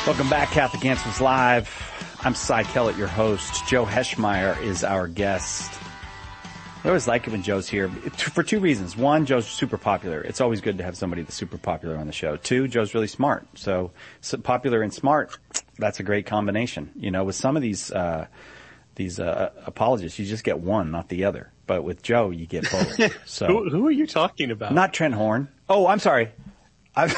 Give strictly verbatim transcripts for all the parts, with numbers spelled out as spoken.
Welcome back, Catholic Answers Live. I'm Cy Kellett, your host. Joe Heschmeyer is our guest. I always like it when Joe's here for two reasons. One, Joe's super popular. It's always good to have somebody that's super popular on the show. Two, Joe's really smart. So, so popular and smart, that's a great combination. You know, with some of these uh these uh apologists, you just get one, not the other. But with Joe, you get both. So who, who are you talking about? Not Trent Horn. Oh, I'm sorry. I've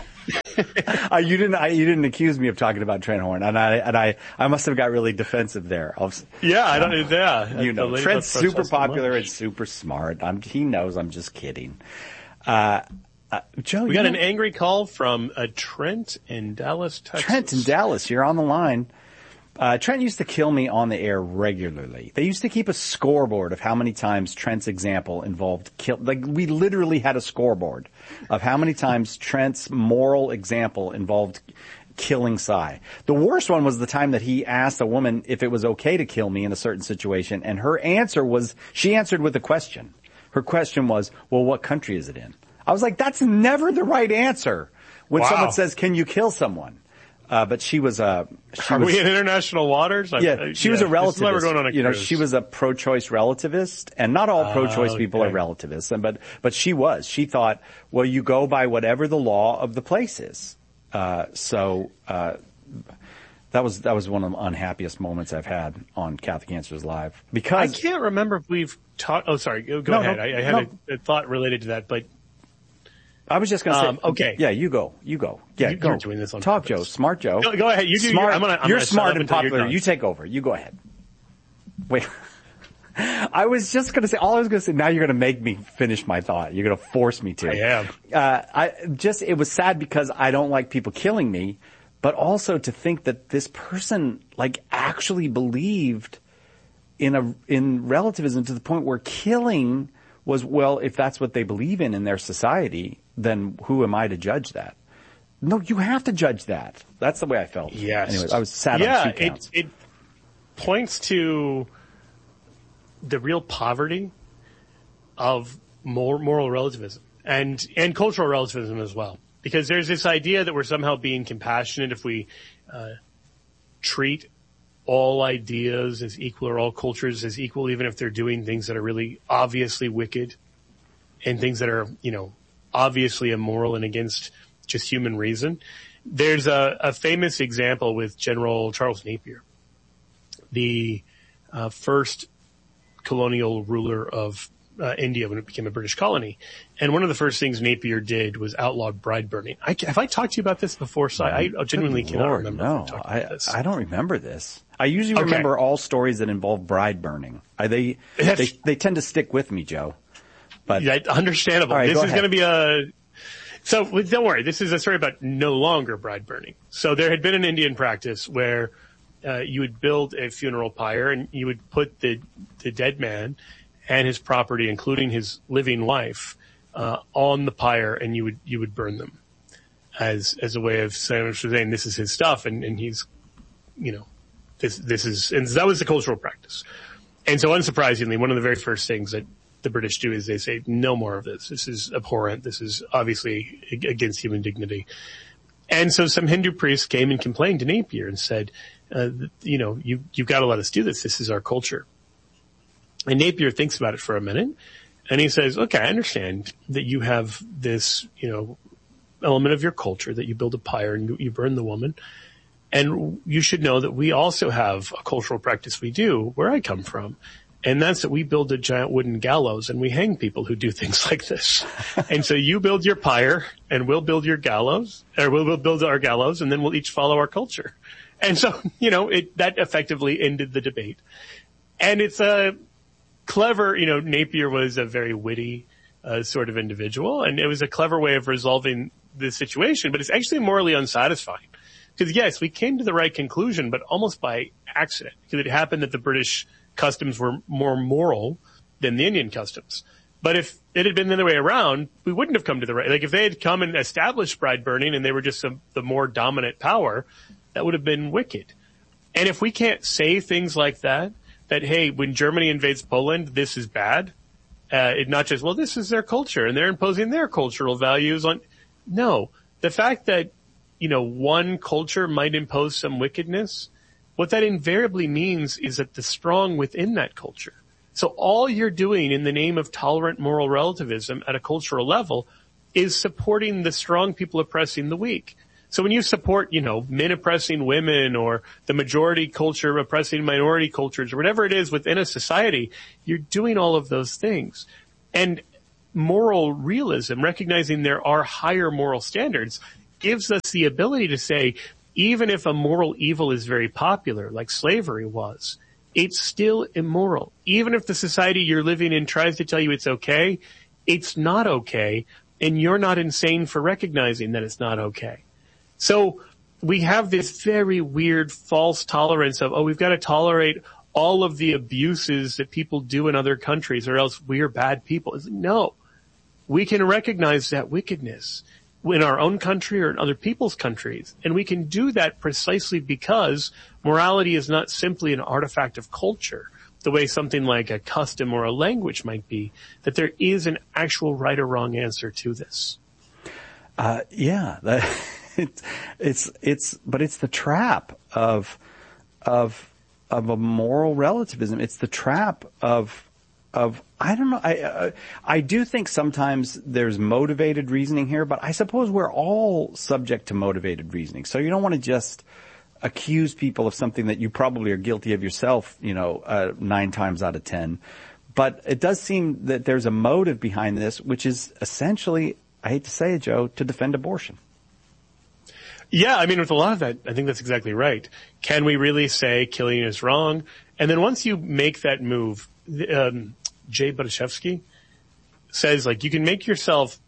uh, you didn't. I, you didn't accuse me of talking about Trent Horn, and I and I, I must have got really defensive there. I'll, yeah, I don't. Uh, yeah, you know, Trent's super popular and super smart. I'm, he knows I'm just kidding. Uh, uh Joe, we got know, an angry call from uh, Trent in Dallas, Texas. Trent in Dallas, you're on the line. Uh, Trent used to kill me on the air regularly. They used to keep a scoreboard of how many times Trent's example involved kill. Like, we literally had a scoreboard of how many times Trent's moral example involved killing Cy. The worst one was the time that he asked a woman if it was okay to kill me in a certain situation, and her answer was, she answered with a question. Her question was, well, what country is it in? I was like, that's never the right answer when wow. someone says, can you kill someone? Uh, but she was a, she Are was, we in international waters? Yeah, she yeah, was a relativist. We're going on a you know, cruise. she was a pro-choice relativist, and not all pro-choice uh, okay. people are relativists, and, but, but she was. She thought, well, you go by whatever the law of the place is. Uh, so, uh, that was, that was one of the unhappiest moments I've had on Catholic Answers Live. Because I can't remember if we've talked, oh, sorry, go, go no, ahead. No, I, I had no. a, a thought related to that, but I was just going to say, um, okay. Yeah, you go. You go. Yeah, you, go. You're doing this on Talk, purpose. Joe. Smart Joe. Go, go ahead. You do. Smart, I'm gonna, I'm you're gonna smart and until you're popular. done. You take over. You go ahead. Wait. I was just going to say, all I was going to say, now you're going to make me finish my thought. You're going to force me to. I am. Uh, I just, it was sad because I don't like people killing me, but also to think that this person, like, actually believed in a, in relativism to the point where killing was, well, if that's what they believe in in their society, then who am I to judge that? No, you have to judge that. That's the way I felt. Yes. Anyways, I was sad yeah, on two counts. it, it points to the real poverty of moral, moral relativism and, and cultural relativism as well. Because there's this idea that we're somehow being compassionate if we uh, treat all ideas as equal or all cultures as equal, even if they're doing things that are really obviously wicked and things that are, you know, obviously immoral and against just human reason. There's a, a famous example with General Charles Napier, the uh, first colonial ruler of uh, India when it became a British colony. And one of the first things Napier did was outlaw bride burning. I, have I talked to you about this before, Si? I genuinely Good cannot Lord, remember. No, if I, talked I, about this. I don't remember this. I usually Okay. remember all stories that involve bride burning. I, they, they they tend to stick with me, Joe. But yeah, understandable. Right, this go is going to be a. So don't worry. This is a story about no longer bride burning. So there had been an Indian practice where uh, you would build a funeral pyre and you would put the the dead man and his property, including his living wife, uh, on the pyre, and you would you would burn them as as a way of saying, saying this is his stuff, and, and he's, you know, this this is, and that was the cultural practice. And so, unsurprisingly, one of the very first things that the British do is they say, no more of this. This is abhorrent. This is obviously against human dignity. And so some Hindu priests came and complained to Napier and said, uh, you know, you, you've got to let us do this. This is our culture. And Napier thinks about it for a minute and he says, okay, I understand that you have this, you know, element of your culture that you build a pyre and you, you burn the woman. And you should know that we also have a cultural practice we do where I come from. And that's that we build a giant wooden gallows and we hang people who do things like this. And so you build your pyre and we'll build your gallows, or we'll, we'll build our gallows, and then we'll each follow our culture. And so, you know, it, that effectively ended the debate. And it's a clever, you know, Napier was a very witty, uh, sort of individual, and it was a clever way of resolving the situation, but it's actually morally unsatisfying. Because yes, we came to the right conclusion, but almost by accident. Because it happened that the British customs were more moral than the Indian customs. But if it had been the other way around, we wouldn't have come to the right. Like if they had come and established bride burning and they were just some, the more dominant power, that would have been wicked. And if we can't say things like that, that, hey, when Germany invades Poland, this is bad. Uh, it not just, well, this is their culture and they're imposing their cultural values on. No, the fact that you know, one culture might impose some wickedness, what that invariably means is that the strong within that culture. So all you're doing in the name of tolerant moral relativism at a cultural level is supporting the strong people oppressing the weak. So when you support, you know, men oppressing women or the majority culture oppressing minority cultures or whatever it is within a society, you're doing all of those things. And moral realism, recognizing there are higher moral standards, gives us the ability to say, even if a moral evil is very popular, like slavery was, it's still immoral. Even if the society you're living in tries to tell you it's okay, it's not okay, and you're not insane for recognizing that it's not okay. So we have this very weird false tolerance of, oh, we've got to tolerate all of the abuses that people do in other countries or else we're bad people. It's like, no, we can recognize that wickedness in our own country or in other people's countries. And we can do that precisely because morality is not simply an artifact of culture, the way something like a custom or a language might be, that there is an actual right or wrong answer to this. Uh, yeah, that, it's, it's, it's, but it's the trap of, of, of a moral relativism. It's the trap of, of, I don't know, I, uh, I do think sometimes there's motivated reasoning here, but I suppose we're all subject to motivated reasoning. So you don't want to just accuse people of something that you probably are guilty of yourself, you know, uh, nine times out of ten. But it does seem that there's a motive behind this, which is essentially, I hate to say it, Joe, to defend abortion. Yeah, I mean, with a lot of that, I think that's exactly right. Can we really say killing is wrong? And then once you make that move, um, Jay Bereshevsky says, like, you can make yourself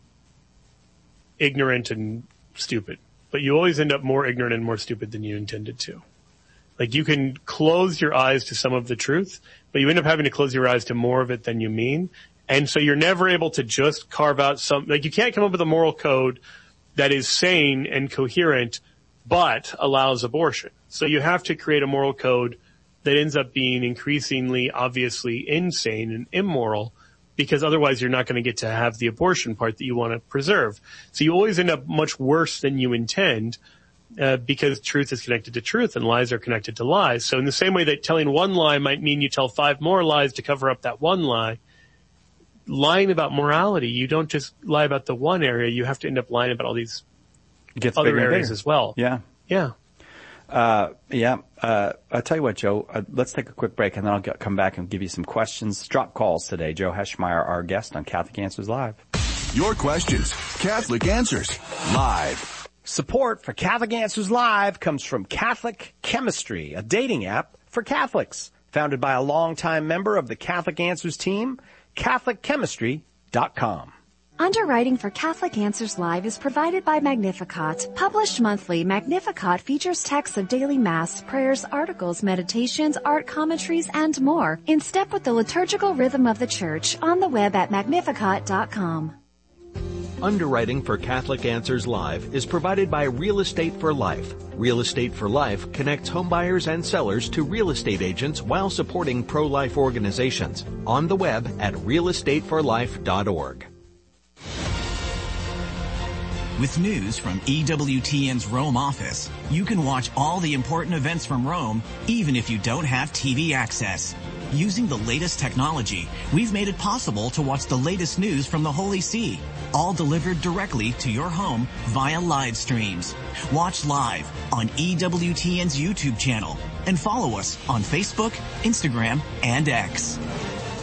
ignorant and stupid, but you always end up more ignorant and more stupid than you intended to. Like, you can close your eyes to some of the truth, but you end up having to close your eyes to more of it than you mean. And so you're never able to just carve out some, like, you can't come up with a moral code that is sane and coherent, but allows abortion. So you have to create a moral code that ends up being increasingly obviously insane and immoral, because otherwise you're not going to get to have the abortion part that you want to preserve. So you always end up much worse than you intend, uh, because truth is connected to truth and lies are connected to lies. So in the same way that telling one lie might mean you tell five more lies to cover up that one lie, lying about morality, you don't just lie about the one area, you have to end up lying about all these Gets other bigger and areas bigger. as well. Yeah. Yeah. Uh, yeah. Uh, I'll tell you what, Joe, uh, let's take a quick break and then I'll get, come back and give you some questions. Drop calls today. Joe Heschmeyer, our guest on Catholic Answers Live. Your questions, Catholic Answers Live. Support for Catholic Answers Live comes from Catholic Chemistry, a dating app for Catholics. Founded by a longtime member of the Catholic Answers team, Catholic Chemistry dot com. Underwriting for Catholic Answers Live is provided by Magnificat. Published monthly, Magnificat features texts of daily mass, prayers, articles, meditations, art commentaries, and more, in step with the liturgical rhythm of the Church, on the web at magnificat dot com. Underwriting for Catholic Answers Live is provided by Real Estate for Life. Real Estate for Life connects homebuyers and sellers to real estate agents while supporting pro-life organizations. On the web at real estate for life dot org. With news from E W T N's Rome office, you can watch all the important events from Rome, even if you don't have T V access. Using the latest technology, we've made it possible to watch the latest news from the Holy See, all delivered directly to your home via live streams. Watch live on E W T N's YouTube channel and follow us on Facebook, Instagram, and X.